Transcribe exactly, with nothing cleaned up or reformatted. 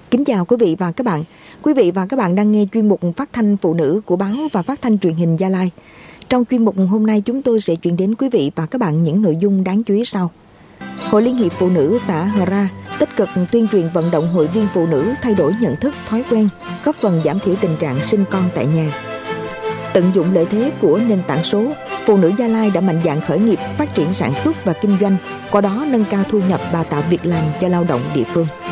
Kính chào quý vị và các bạn. Quý vị và các bạn đang nghe chuyên mục phát thanh phụ nữ của báo và phát thanh truyền hình Gia Lai. Trong chuyên mục hôm nay chúng tôi sẽ chuyển đến quý vị và các bạn những nội dung đáng chú ý sau. Hội Liên hiệp Phụ nữ xã Hờ Ra tích cực tuyên truyền vận động hội viên phụ nữ thay đổi nhận thức, thói quen, góp phần giảm thiểu tình trạng sinh con tại nhà. Tận dụng lợi thế của nền tảng số, phụ nữ Gia Lai đã mạnh dạn khởi nghiệp, phát triển sản xuất và kinh doanh, qua đó nâng cao thu nhập và tạo việc làm cho lao động địa phương.